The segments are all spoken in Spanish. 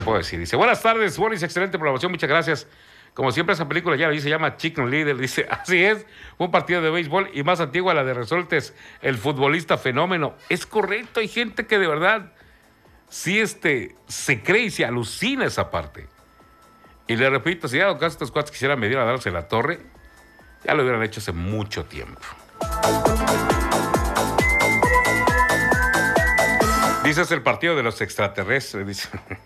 puedo decir. Dice, buenas tardes, Boris, excelente programación, muchas gracias. Como siempre, esa película ya la dice, se llama Chicken Little. Dice, así es, un partido de béisbol y más antigua la de Resortes, el futbolista fenómeno. Es correcto, hay gente que de verdad sí se cree y se alucina esa parte. Y le repito, si ya estos cuates quisieran medir a darse la torre, ya lo hubieran hecho hace mucho tiempo. Dice, es el partido de los extraterrestres, dice.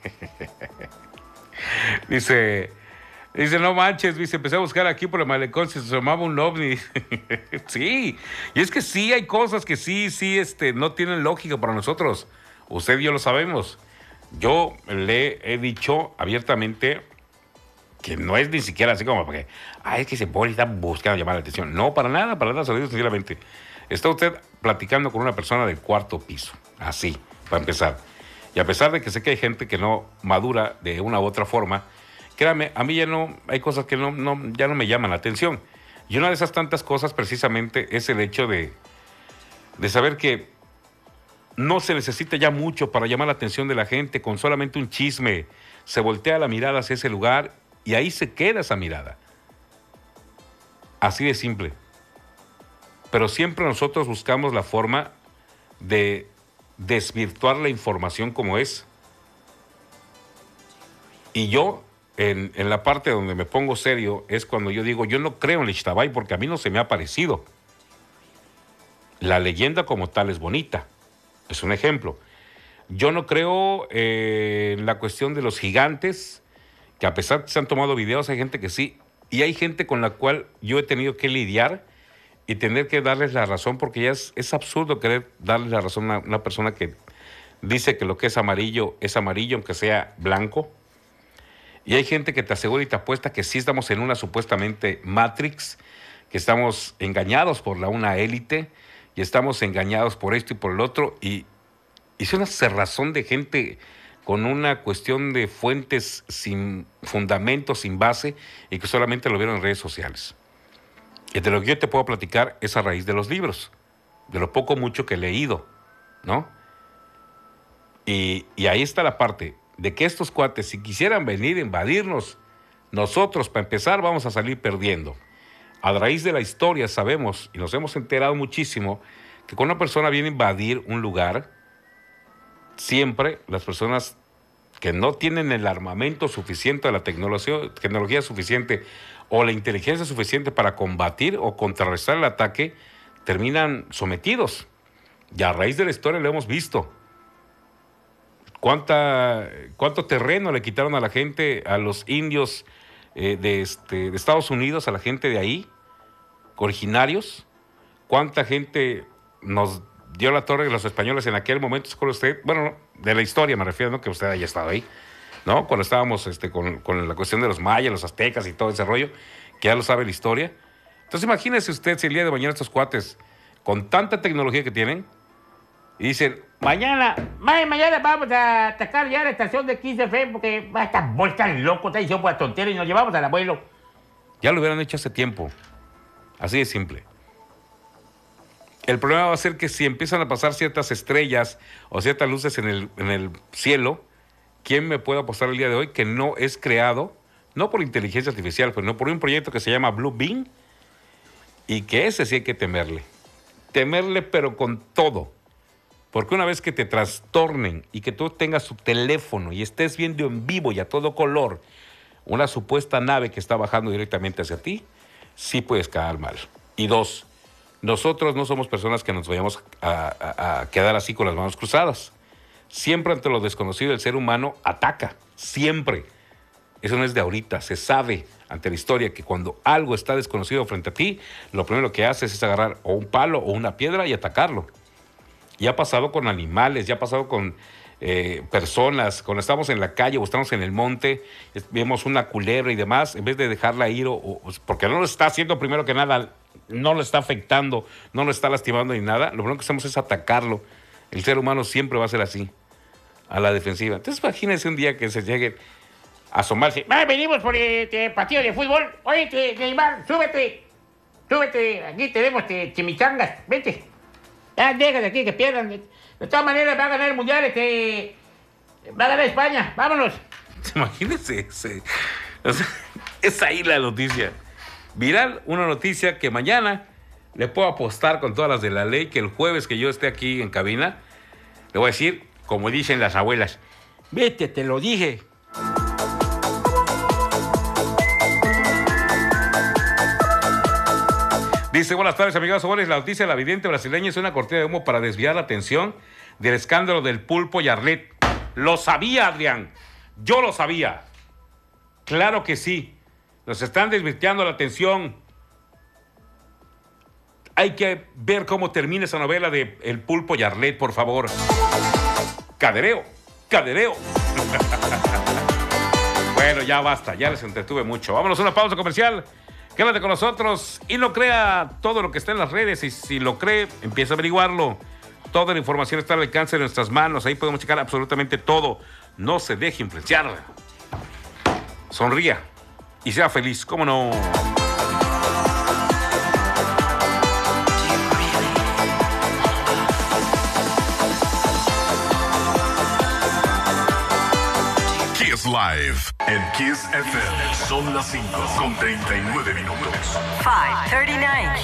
Dice, no manches, dice, empecé a buscar aquí por el malecón si se llamaba un ovni. Sí, y es que sí hay cosas que sí, no tienen lógica para nosotros. Usted y yo lo sabemos. Yo le he dicho abiertamente que no es ni siquiera así como porque, es que ese Boris está buscando llamar la atención. No, para nada, se lo digo sinceramente. Está usted platicando con una persona del cuarto piso, así, para empezar. Y a pesar de que sé que hay gente que no madura de una u otra forma, créame, a mí ya no, hay cosas que ya no me llaman la atención. Y una de esas tantas cosas precisamente es el hecho de saber que no se necesita ya mucho para llamar la atención de la gente, con solamente un chisme se voltea la mirada hacia ese lugar y ahí se queda esa mirada. Así de simple. Pero siempre nosotros buscamos la forma de desvirtuar la información como es. Y yo, en la parte donde me pongo serio, es cuando yo digo, yo no creo en el Ixtabay porque a mí no se me ha parecido. La leyenda como tal es bonita. Es un ejemplo. Yo no creo en la cuestión de los gigantes, que a pesar de que se han tomado videos, hay gente que sí, y hay gente con la cual yo he tenido que lidiar y tener que darles la razón, porque ya es absurdo querer darles la razón a una persona que dice que lo que es amarillo, aunque sea blanco. Y hay gente que te asegura y te apuesta que sí estamos en una supuestamente Matrix, que estamos engañados por una élite, y estamos engañados por esto y por el otro, y es una cerrazón de gente con una cuestión de fuentes sin fundamento, sin base, y que solamente lo vieron en redes sociales. Y de lo que yo te puedo platicar es a raíz de los libros, de lo poco mucho que he leído, ¿no? Y ahí está la parte de que estos cuates, si quisieran venir a invadirnos, nosotros, para empezar, vamos a salir perdiendo. A raíz de la historia sabemos, y nos hemos enterado muchísimo, que cuando una persona viene a invadir un lugar, siempre las personas que no tienen el armamento suficiente, la tecnología suficiente o la inteligencia suficiente para combatir o contrarrestar el ataque, terminan sometidos. Y a raíz de la historia lo hemos visto. ¿Cuánto terreno le quitaron a la gente, a los indios de Estados Unidos, a la gente de ahí, originarios? ¿Cuánta gente nos dio la torre de los españoles en aquel momento? ¿Se acuerda usted? Bueno, de la historia me refiero, no que usted haya estado ahí, ¿no? Cuando estábamos con la cuestión de los mayas, los aztecas y todo ese rollo, que ya lo sabe la historia. Entonces imagínese usted si el día de mañana estos cuates, con tanta tecnología que tienen, y dicen, mañana vamos a atacar ya la estación de 15F porque va a estar vuelta loco, está diciendo por tontería y nos llevamos al abuelo. Ya lo hubieran hecho hace tiempo. Así de simple. El problema va a ser que si empiezan a pasar ciertas estrellas o ciertas luces en el cielo, ¿quién me puede apostar el día de hoy que no es creado, no por inteligencia artificial, pero no por un proyecto que se llama Blue Beam, y que ese sí hay que temerle? Temerle, pero con todo. Porque una vez que te trastornen y que tú tengas su teléfono y estés viendo en vivo y a todo color una supuesta nave que está bajando directamente hacia ti, sí puedes quedar mal. Y dos, nosotros no somos personas que nos vayamos a quedar así con las manos cruzadas. Siempre ante lo desconocido el ser humano ataca, siempre. Eso no es de ahorita, se sabe ante la historia que cuando algo está desconocido frente a ti, lo primero que haces es agarrar o un palo o una piedra y atacarlo. Ya ha pasado con animales, ya ha pasado con personas. Cuando estamos en la calle o estamos en el monte, vemos una culebra y demás, en vez de dejarla ir, porque no lo está haciendo primero que nada, no lo está afectando, no lo está lastimando ni nada, lo primero que hacemos es atacarlo. El ser humano siempre va a ser así, a la defensiva. Entonces imagínense un día que se llegue a asomarse. Venimos por el partido de fútbol. Oye, Neymar, súbete, aquí tenemos chimichangas, vete. Ya, déjate aquí que pierdan. De todas maneras va a ganar el mundial, va a ganar España. Vámonos. Imagínense. O sea, es ahí la noticia. Viral, una noticia que mañana le puedo apostar con todas las de la ley que el jueves que yo esté aquí en cabina, le voy a decir, como dicen las abuelas, vete, te lo dije. Dice, buenas tardes, amigos. La noticia de la vidente brasileña es una cortina de humo para desviar la atención del escándalo del pulpo y Arlet. Lo sabía, Adrián. Yo lo sabía. Claro que sí. Nos están desvirtuando la atención. Hay que ver cómo termina esa novela de El pulpo y Arlet, por favor. Cadereo. Bueno, ya basta. Ya les entretuve mucho. Vámonos a una pausa comercial. Quédate con nosotros y no crea todo lo que está en las redes. Y si lo cree, empieza a averiguarlo. Toda la información está al alcance de nuestras manos. Ahí podemos checar absolutamente todo. No se deje influenciar. Sonría y sea feliz. ¿Cómo no? Kiss Live en Kiss FM. Son las 5:39. 5:39.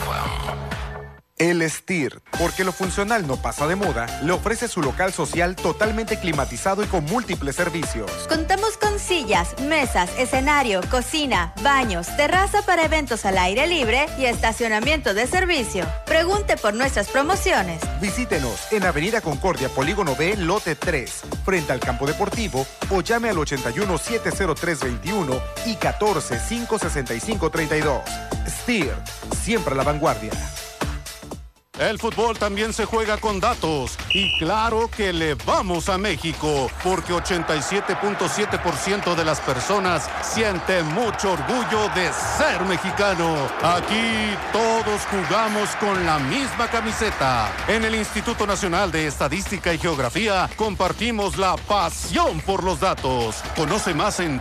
El STIR, porque lo funcional no pasa de moda, le ofrece su local social totalmente climatizado y con múltiples servicios. Contamos con sillas, mesas, escenario, cocina, baños, terraza para eventos al aire libre y estacionamiento de servicio. Pregunte por nuestras promociones. Visítenos en Avenida Concordia, Polígono B, Lote 3, frente al campo deportivo, o llame al 81-703-21 y 14-565-32. STIR, siempre a la vanguardia. El fútbol también se juega con datos y claro que le vamos a México porque 87.7% de las personas sienten mucho orgullo de ser mexicano. Aquí todos jugamos con la misma camiseta. En el Instituto Nacional de Estadística y Geografía compartimos la pasión por los datos. Conoce más en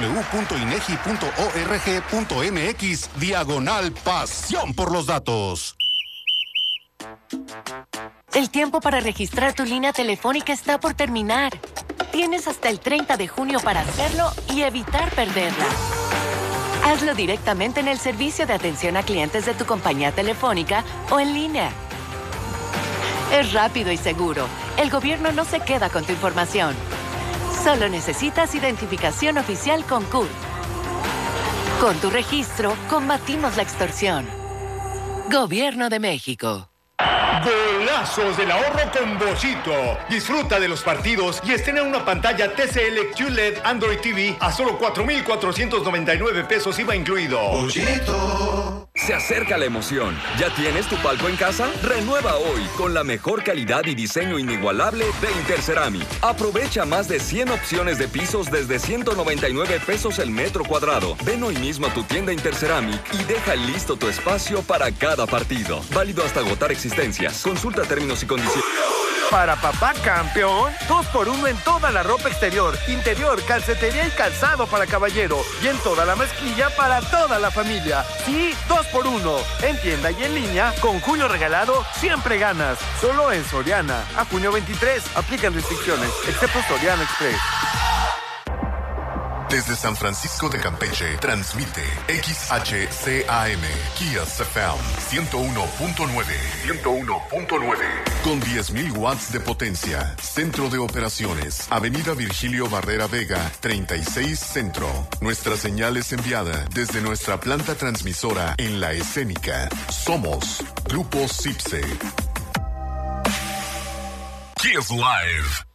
www.inegi.org.mx/pasión por los datos. El tiempo para registrar tu línea telefónica está por terminar. Tienes hasta el 30 de junio para hacerlo y evitar perderla. Hazlo directamente en el servicio de atención a clientes de tu compañía telefónica o en línea. Es rápido y seguro. El gobierno no se queda con tu información. Solo necesitas identificación oficial con CURP. Con tu registro, combatimos la extorsión. Gobierno de México. Golazos del ahorro con Bollito. Disfruta de los partidos y estrena una pantalla TCL QLED Android TV a solo 4,499 pesos IVA incluido. Bollito. Se acerca la emoción. ¿Ya tienes tu palco en casa? Renueva hoy con la mejor calidad y diseño inigualable de Interceramic. Aprovecha más de 100 opciones de pisos desde 199 pesos el metro cuadrado. Ven hoy mismo a tu tienda Interceramic y deja listo tu espacio para cada partido. Válido hasta agotar existencias. Consulta términos y condiciones. Para papá campeón, 2x1 en toda la ropa exterior, interior, calcetería y calzado para caballero. Y en toda la mezclilla para toda la familia. Sí, 2x1. En tienda y en línea, con junio regalado, siempre ganas. Solo en Soriana. A junio 23. Aplican restricciones, excepto Soriana Express. Desde San Francisco de Campeche, transmite XHCAM, Kiss FM 101.9. Con 10,000 watts de potencia. Centro de operaciones. Avenida Virgilio Barrera Vega, 36 Centro. Nuestra señal es enviada desde nuestra planta transmisora en La Escénica. Somos Grupo CIPSE. Kiss Live.